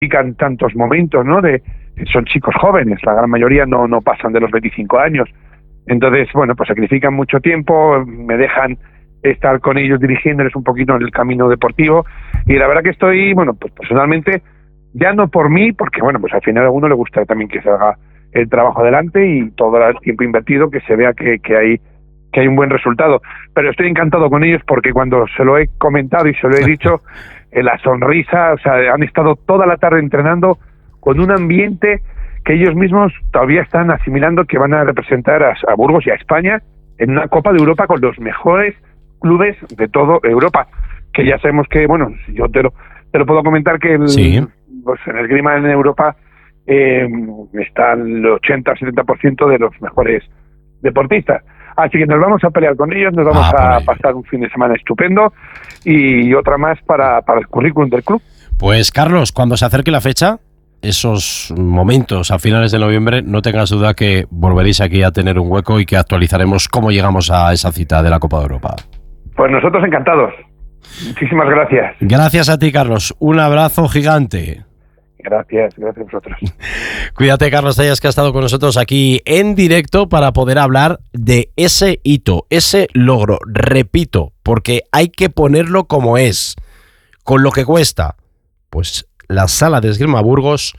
significan tantos momentos, ¿no? Son chicos jóvenes, la gran mayoría no pasan de los 25 años. Entonces, bueno, pues sacrifican mucho tiempo, me dejan estar con ellos dirigiéndoles un poquito en el camino deportivo, y la verdad que estoy, bueno, pues personalmente, ya no por mí, porque bueno, pues al final a uno le gusta también que se haga el trabajo adelante y todo el tiempo invertido, que se vea que hay un buen resultado, pero estoy encantado con ellos porque cuando se lo he comentado y se lo he dicho, la sonrisa, o sea, han estado toda la tarde entrenando con un ambiente que ellos mismos todavía están asimilando, que van a representar a Burgos y a España en una Copa de Europa con los mejores clubes de toda Europa, que ya sabemos que, bueno, yo te lo puedo comentar que Sí. pues en el esgrima en Europa está el 80-70% de los mejores deportistas. Así que nos vamos a pelear con ellos, nos vamos a pasar un fin de semana estupendo y otra más para el currículum del club. Pues Carlos, cuando se acerque la fecha, esos momentos a finales de noviembre, no tengas duda que volveréis aquí a tener un hueco y que actualizaremos cómo llegamos a esa cita de la Copa de Europa. Pues nosotros encantados. Muchísimas gracias. Gracias a ti, Carlos. Un abrazo gigante. Gracias a vosotros. Cuídate, Carlos Zayas, que ha estado con nosotros aquí en directo para poder hablar de ese hito, ese logro. Repito, porque hay que ponerlo como es, con lo que cuesta. Pues la Sala de Esgrima Burgos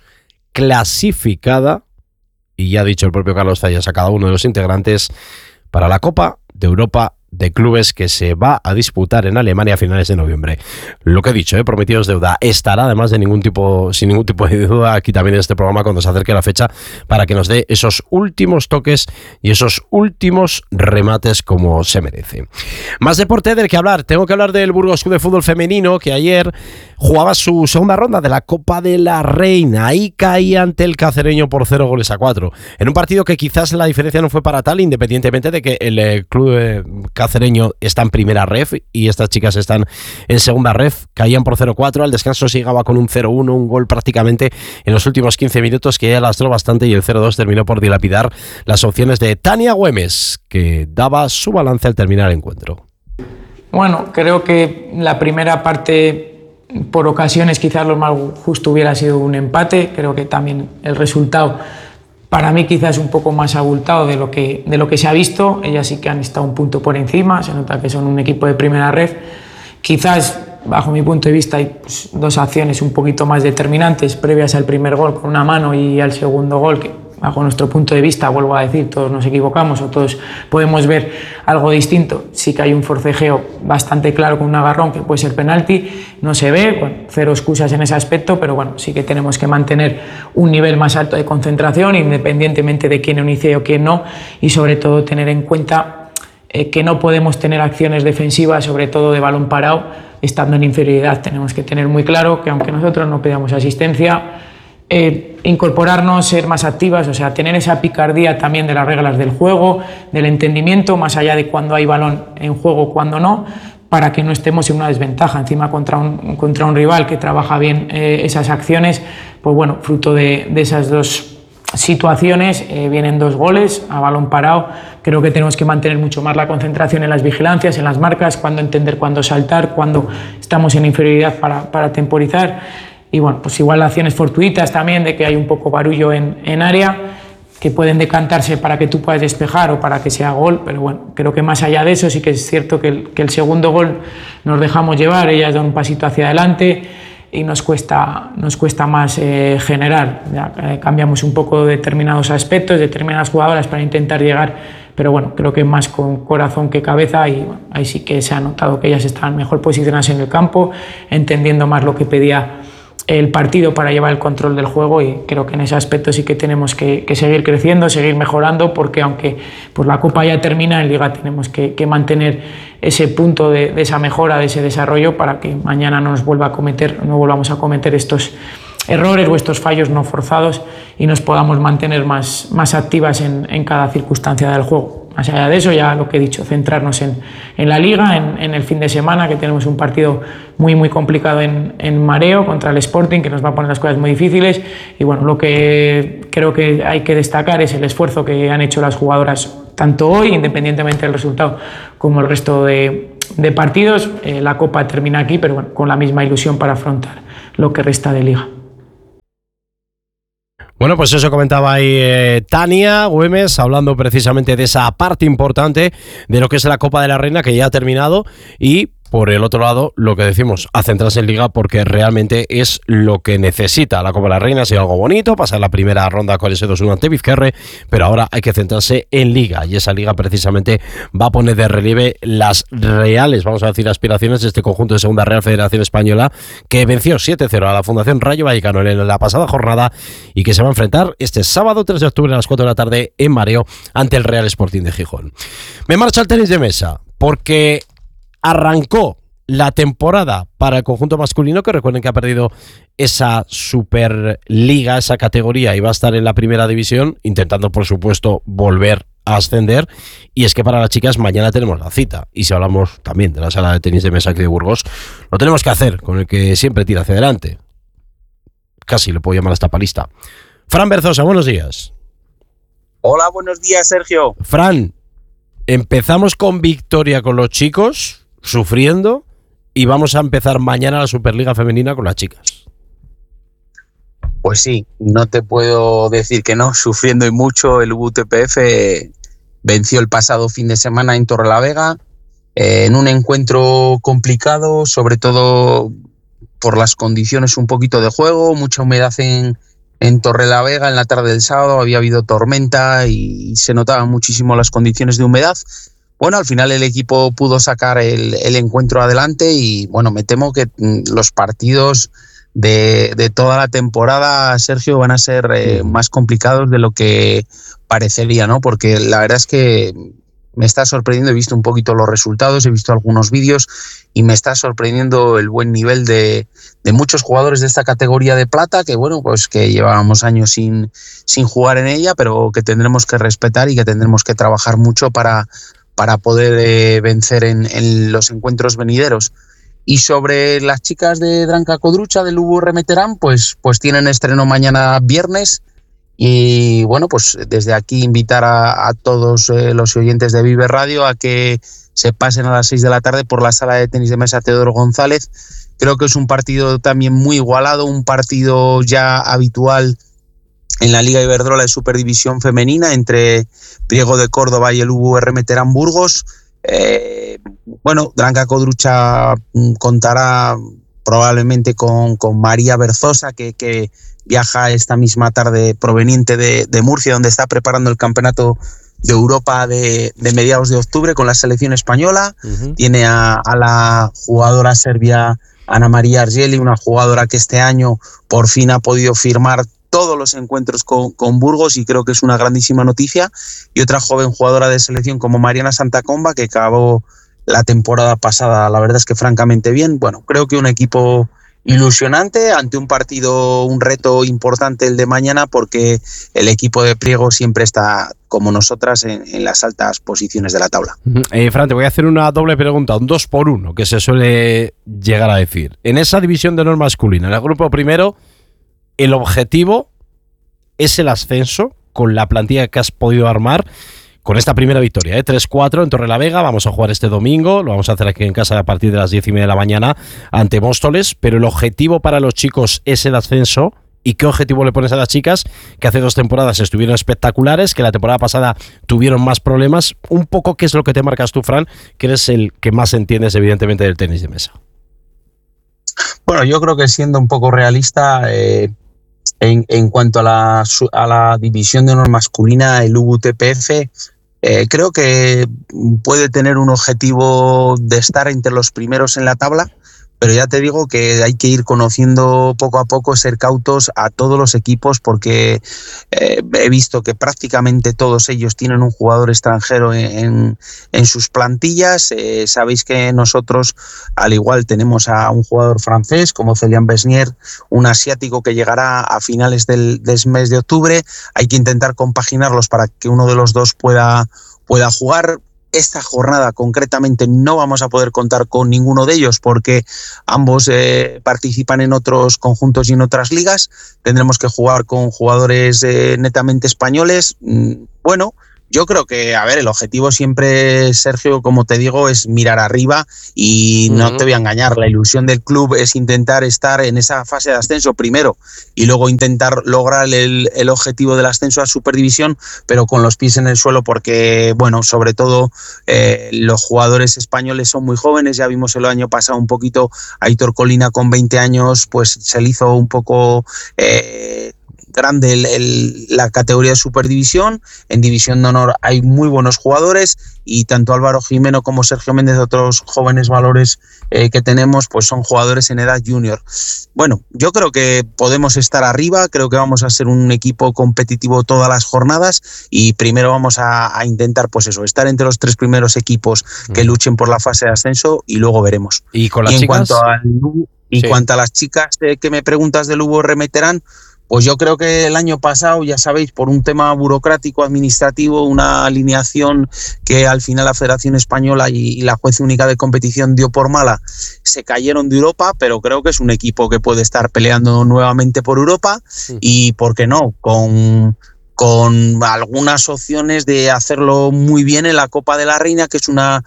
clasificada, y ya ha dicho el propio Carlos Zayas a cada uno de los integrantes, para la Copa de Europa de Clubes que se va a disputar en Alemania a finales de noviembre. Lo que he dicho, prometido es deuda. Estará además sin ningún tipo de duda aquí también en este programa cuando se acerque la fecha para que nos dé esos últimos toques y esos últimos remates como se merece. Más deporte del que hablar. Tengo que hablar del Burgos Club de Fútbol Femenino, que ayer jugaba su segunda ronda de la Copa de la Reina y caía ante el Cacereño por 0-4. En un partido que quizás la diferencia no fue para tal, independientemente de que el club Cacereño está en primera ref y estas chicas están en segunda ref. Caían por 0-4, al descanso se llegaba con un 0-1, un gol prácticamente en los últimos 15 minutos que ya lastró bastante, y el 0-2 terminó por dilapidar las opciones de Tania Güemes, que daba su balance al terminar el encuentro. Bueno, creo que la primera parte, por ocasiones quizás lo más justo hubiera sido un empate. Creo que también el resultado para mí quizás un poco más abultado de lo que se ha visto. Ellas sí que han estado un punto por encima, se nota que son un equipo de primera ref. Quizás, bajo mi punto de vista, hay dos acciones un poquito más determinantes previas al primer gol con una mano y al segundo gol, que bajo nuestro punto de vista, vuelvo a decir, todos nos equivocamos o todos podemos ver algo distinto. Sí que hay un forcejeo bastante claro con un agarrón que puede ser penalti, no se ve, bueno, cero excusas en ese aspecto, pero bueno, sí que tenemos que mantener un nivel más alto de concentración, independientemente de quién inicie o quién no, y sobre todo tener en cuenta que no podemos tener acciones defensivas, sobre todo de balón parado, estando en inferioridad. Tenemos que tener muy claro que aunque nosotros no pedamos asistencia, incorporarnos, ser más activas, o sea, tener esa picardía también de las reglas del juego, del entendimiento, más allá de cuando hay balón en juego, cuando no, para que no estemos en una desventaja encima contra un rival que trabaja bien esas acciones. Pues bueno, fruto de esas dos situaciones vienen dos goles a balón parado. Creo que tenemos que mantener mucho más la concentración en las vigilancias, en las marcas, cuándo entender, cuándo saltar, cuándo estamos en inferioridad para temporizar. Y bueno, pues igual acciones fortuitas también, de que hay un poco barullo en área, que pueden decantarse para que tú puedas despejar o para que sea gol, pero bueno, creo que más allá de eso sí que es cierto que el segundo gol nos dejamos llevar, ellas dan un pasito hacia adelante y nos cuesta más generar. Ya, cambiamos un poco determinados aspectos, determinadas jugadoras para intentar llegar, pero bueno, creo que más con corazón que cabeza, y bueno, ahí sí que se ha notado que ellas estaban mejor posicionadas en el campo, entendiendo más lo que pedía el partido para llevar el control del juego, y creo que en ese aspecto sí que tenemos que seguir creciendo, seguir mejorando, porque aunque pues la Copa ya termina, en Liga tenemos que mantener ese punto de esa mejora, de ese desarrollo, para que mañana no volvamos a cometer estos errores o estos fallos no forzados y nos podamos mantener más activas en cada circunstancia del juego. Más allá de eso, ya lo que he dicho, centrarnos en la Liga, en el fin de semana, que tenemos un partido muy muy complicado en Mareo contra el Sporting, que nos va a poner las cosas muy difíciles. Y bueno, lo que creo que hay que destacar es el esfuerzo que han hecho las jugadoras, tanto hoy, independientemente del resultado, como el resto de partidos. La Copa termina aquí, pero bueno, con la misma ilusión para afrontar lo que resta de Liga. Bueno, pues eso comentaba ahí Tania Güemes, hablando precisamente de esa parte importante de lo que es la Copa de la Reina, que ya ha terminado, y por el otro lado, lo que decimos, a centrarse en Liga, porque realmente es lo que necesita. La Copa de la Reina ha sido algo bonito, pasar la primera ronda con ese 2-1 ante Vizquerre, pero ahora hay que centrarse en Liga, y esa Liga precisamente va a poner de relieve las reales, vamos a decir, aspiraciones de este conjunto de Segunda Real Federación Española, que venció 7-0 a la Fundación Rayo Vallecano en la pasada jornada, y que se va a enfrentar este sábado 3 de octubre a las 4 de la tarde en Mareo ante el Real Sporting de Gijón. Me marcha al tenis de mesa, porque arrancó la temporada para el conjunto masculino, que recuerden que ha perdido esa Superliga, esa categoría, y va a estar en la primera división, intentando por supuesto volver a ascender. Y es que para las chicas mañana tenemos la cita, y si hablamos también de la sala de tenis de mesa aquí de Burgos, lo tenemos que hacer con el que siempre tira hacia adelante, casi le puedo llamar hasta palista. Fran Berzosa, buenos días. Hola, buenos días, Sergio. Fran, empezamos con victoria con los chicos, sufriendo, y vamos a empezar mañana la Superliga Femenina con las chicas. Pues sí, no te puedo decir que no, sufriendo y mucho. El UTPF venció el pasado fin de semana en Torrelavega, en un encuentro complicado, sobre todo por las condiciones un poquito de juego, mucha humedad en Torrelavega en la tarde del sábado, había habido tormenta y se notaban muchísimo las condiciones de humedad. Bueno, al final el equipo pudo sacar el encuentro adelante y bueno, me temo que los partidos de toda la temporada, Sergio, van a ser más complicados de lo que parecería, ¿no? Porque la verdad es que me está sorprendiendo, he visto un poquito los resultados, he visto algunos vídeos y me está sorprendiendo el buen nivel de muchos jugadores de esta categoría de plata, que bueno, pues que llevábamos años sin jugar en ella, pero que tendremos que respetar y que tendremos que trabajar mucho para poder vencer en los encuentros venideros. Y sobre las chicas de Dranca Codrucha del UVR Meterán, pues tienen estreno mañana viernes. Y bueno, pues desde aquí invitar a todos los oyentes de Vive Radio a que se pasen a las 6 de la tarde por la sala de tenis de mesa Teodoro González. Creo que es un partido también muy igualado, un partido ya habitual en la Liga Iberdrola de Superdivisión Femenina entre Priego de Córdoba y el UVR Meterán Burgos. Bueno, Dranca Codrucha contará probablemente con María Berzosa, que viaja esta misma tarde proveniente de Murcia, donde está preparando el campeonato de Europa de mediados de octubre con la selección española. Uh-huh. Tiene a la jugadora serbia Ana María Argeli, una jugadora que este año por fin ha podido firmar todos los encuentros con Burgos y creo que es una grandísima noticia. Y otra joven jugadora de selección como Mariana Santacomba, que acabó la temporada pasada, la verdad es que francamente bien. Bueno, creo que un equipo ilusionante ante un partido, un reto importante el de mañana, porque el equipo de Priego siempre está, como nosotras, en las altas posiciones de la tabla. Fran, te voy a hacer una doble pregunta, un 2-1, que se suele llegar a decir. En esa división de honor masculina, en el grupo primero, el objetivo es el ascenso con la plantilla que has podido armar con esta primera victoria, 3-4 en Torrelavega. Vamos a jugar este domingo, lo vamos a hacer aquí en casa a partir de las 10:30 de la mañana ante Móstoles, pero el objetivo para los chicos es el ascenso. ¿Y qué objetivo le pones a las chicas que hace 2 temporadas estuvieron espectaculares, que la temporada pasada tuvieron más problemas? Un poco, ¿qué es lo que te marcas tú, Fran, que eres el que más entiendes evidentemente del tenis de mesa? Bueno, yo creo que siendo un poco realista, en cuanto a la división de honor masculina, el UTPF creo que puede tener un objetivo de estar entre los primeros en la tabla, pero ya te digo que hay que ir conociendo poco a poco, ser cautos a todos los equipos, porque he visto que prácticamente todos ellos tienen un jugador extranjero en sus plantillas. Sabéis que nosotros al igual tenemos a un jugador francés como Celian Besnier, un asiático que llegará a finales del mes de octubre. Hay que intentar compaginarlos para que uno de los dos pueda jugar. Esta jornada concretamente no vamos a poder contar con ninguno de ellos porque ambos participan en otros conjuntos y en otras ligas. Tendremos que jugar con jugadores netamente españoles. Bueno, Yo creo que, a ver, el objetivo siempre, Sergio, como te digo, es mirar arriba y no te voy a engañar. La ilusión del club es intentar estar en esa fase de ascenso primero y luego intentar lograr el objetivo del ascenso a Superdivisión, pero con los pies en el suelo porque, bueno, sobre todo los jugadores españoles son muy jóvenes. Ya vimos el año pasado un poquito a Aitor Colina con 20 años, pues se le hizo un poco... grande la categoría de Superdivisión. En División de Honor hay muy buenos jugadores y tanto Álvaro Jimeno como Sergio Méndez, otros jóvenes valores que tenemos, pues son jugadores en edad junior. Bueno, yo creo que podemos estar arriba, creo que vamos a ser un equipo competitivo todas las jornadas y primero vamos a intentar, pues eso, estar entre los 3 primeros equipos que luchen por la fase de ascenso y luego veremos. ¿Y con las chicas? Cuanto a las chicas que me preguntas del UVR Terán, pues yo creo que el año pasado, ya sabéis, por un tema burocrático, administrativo, una alineación que al final la Federación Española y la Juez Única de Competición dio por mala, se cayeron de Europa, pero creo que es un equipo que puede estar peleando nuevamente por Europa y, ¿por qué no?, con algunas opciones de hacerlo muy bien en la Copa de la Reina, que es una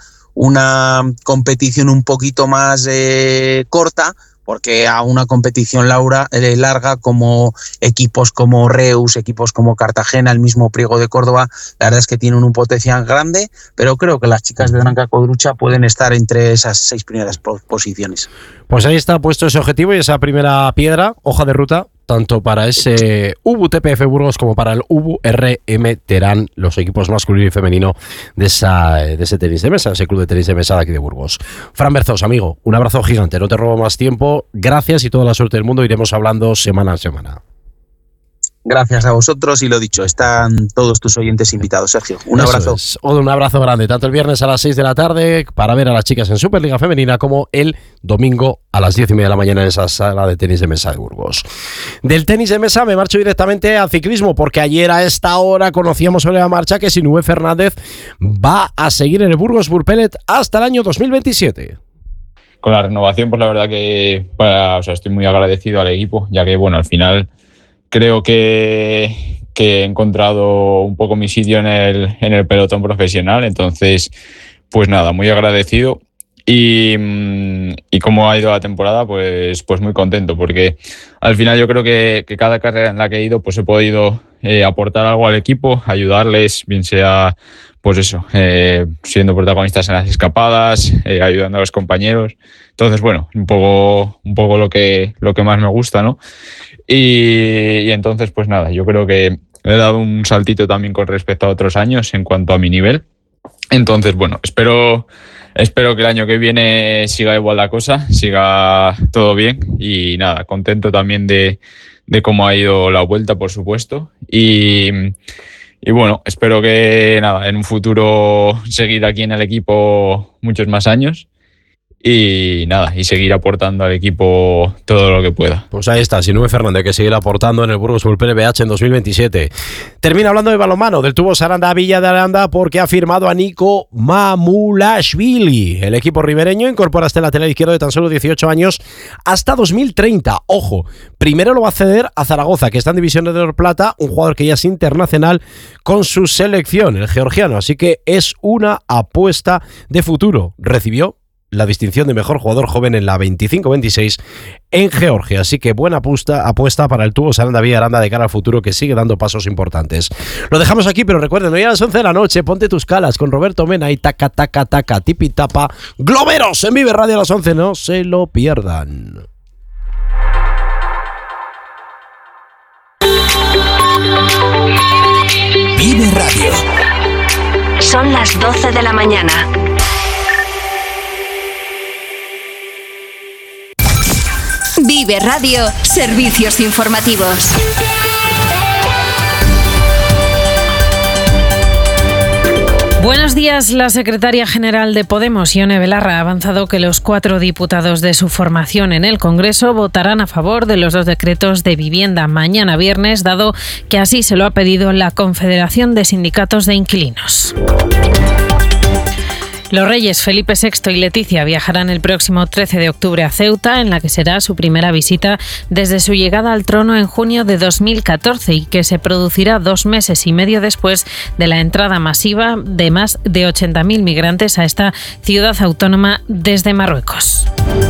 competición un poquito más corta, porque a una competición larga como equipos como Reus, equipos como Cartagena, el mismo Priego de Córdoba, la verdad es que tienen un potencial grande, pero creo que las chicas de Branca Codrucha pueden estar entre esas 6 primeras posiciones. Pues ahí está puesto ese objetivo y esa primera piedra, hoja de ruta, tanto para ese UBU-TPF Burgos como para el UBU-RM Terán, los equipos masculino y femenino de ese tenis de mesa, ese club de tenis de mesa de aquí de Burgos. Fran Berzos, amigo, un abrazo gigante, no te robo más tiempo, gracias y toda la suerte del mundo, iremos hablando semana a semana. Gracias a vosotros y lo dicho, están todos tus oyentes invitados, Sergio. Un abrazo. Un abrazo grande, tanto el viernes a las 6 de la tarde para ver a las chicas en Superliga Femenina como el domingo a las 10:30 de la mañana en esa sala de tenis de mesa de Burgos. Del tenis de mesa me marcho directamente al ciclismo porque ayer a esta hora conocíamos sobre la marcha que Sinué Fernández va a seguir en el Burgos Burpelet hasta el año 2027. Con la renovación, pues la verdad que estoy muy agradecido al equipo, ya que bueno, al final creo que he encontrado un poco mi sitio en el pelotón profesional, entonces pues nada, muy agradecido y cómo ha ido la temporada, pues muy contento, porque al final yo creo que cada carrera en la que he ido pues he podido aportar algo al equipo, ayudarles, bien sea pues eso, siendo protagonistas en las escapadas, ayudando a los compañeros. Entonces, bueno, un poco lo que más me gusta, ¿no? Y entonces, pues nada, yo creo que he dado un saltito también con respecto a otros años en cuanto a mi nivel. Entonces, bueno, espero que el año que viene siga igual la cosa, siga todo bien y nada, contento también de cómo ha ido la vuelta, por supuesto. Y bueno, espero que nada, en un futuro seguir aquí en el equipo muchos más años y nada, y seguir aportando al equipo todo lo que pueda. Pues ahí está, Sinué Fernández, que seguirá aportando en el Burgos Burpelet BH en 2027. Termina hablando de balonmano, del Tubos Aranda Villa de Aranda, porque ha firmado a Nico Mamulashvili. El equipo ribereño incorpora este lateral izquierdo de tan solo 18 años hasta 2030. Ojo, primero lo va a ceder a Zaragoza, que está en División de Honor Plata, un jugador que ya es internacional con su selección, el georgiano. Así que es una apuesta de futuro. Recibió la distinción de mejor jugador joven en la 25-26 en Georgia. Así que buena apuesta para el Tubos Aranda Villa Aranda de cara al futuro, que sigue dando pasos importantes. Lo dejamos aquí, pero recuerden, hoy a las 11 de la noche, ponte tus calas con Roberto Mena y taca, taca, taca, tipi, tapa, Globeros en Vive Radio a las 11. No se lo pierdan. Vive Radio. Son las 12 de la mañana. Vive Radio, servicios informativos. Buenos días. La secretaria general de Podemos, Ione Belarra, ha avanzado que los 4 diputados de su formación en el Congreso votarán a favor de los 2 decretos de vivienda mañana viernes, dado que así se lo ha pedido la Confederación de Sindicatos de Inquilinos. Los reyes Felipe VI y Leticia viajarán el próximo 13 de octubre a Ceuta, en la que será su primera visita desde su llegada al trono en junio de 2014 y que se producirá 2 meses y medio después de la entrada masiva de más de 80.000 migrantes a esta ciudad autónoma desde Marruecos.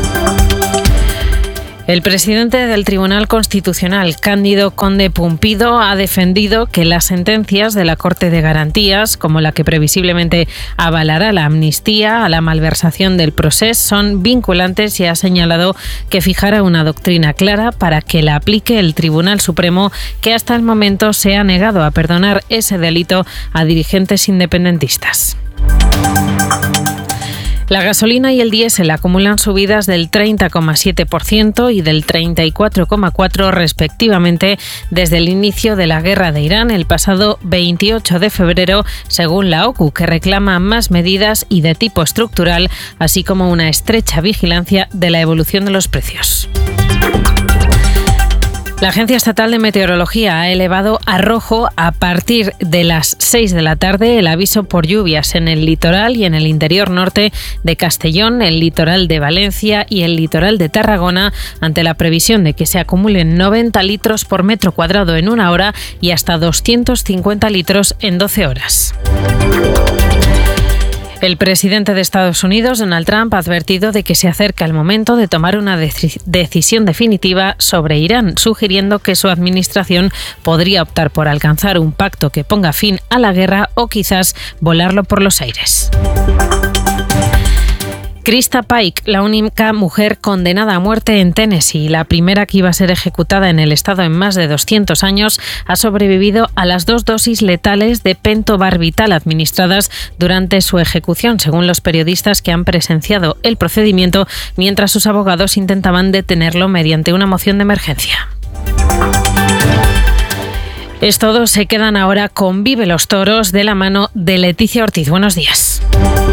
El presidente del Tribunal Constitucional, Cándido Conde Pumpido, ha defendido que las sentencias de la Corte de Garantías, como la que previsiblemente avalará la amnistía a la malversación del procés, son vinculantes y ha señalado que fijará una doctrina clara para que la aplique el Tribunal Supremo, que hasta el momento se ha negado a perdonar ese delito a dirigentes independentistas. La gasolina y el diésel acumulan subidas del 30,7% y del 34,4% respectivamente desde el inicio de la guerra de Irán el pasado 28 de febrero, según la OCU, que reclama más medidas y de tipo estructural, así como una estrecha vigilancia de la evolución de los precios. La Agencia Estatal de Meteorología ha elevado a rojo a partir de las 6 de la tarde el aviso por lluvias en el litoral y en el interior norte de Castellón, el litoral de Valencia y el litoral de Tarragona, ante la previsión de que se acumulen 90 litros por metro cuadrado en 1 hora y hasta 250 litros en 12 horas. El presidente de Estados Unidos, Donald Trump, ha advertido de que se acerca el momento de tomar una decisión definitiva sobre Irán, sugiriendo que su administración podría optar por alcanzar un pacto que ponga fin a la guerra o quizás volarlo por los aires. Krista Pike, la única mujer condenada a muerte en Tennessee, la primera que iba a ser ejecutada en el estado en más de 200 años, ha sobrevivido a las 2 dosis letales de pentobarbital administradas durante su ejecución, según los periodistas que han presenciado el procedimiento, mientras sus abogados intentaban detenerlo mediante una moción de emergencia. Es todo, se quedan ahora con Vive los Toros de la mano de Leticia Ortiz. Buenos días.